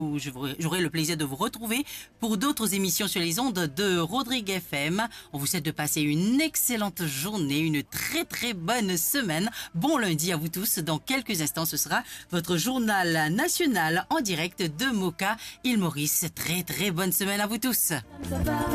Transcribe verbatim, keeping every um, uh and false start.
où je vous- j'aurai le plaisir de vous retrouver pour d'autres émissions sur les ondes de Rodrigue F M. On vous souhaite de passer une excellente journée, une très très bonne semaine. Bon lundi à vous tous. Dans quelques instants, ce sera votre journal national en direct de Moka, île Maurice. Très très bonne semaine à vous tous.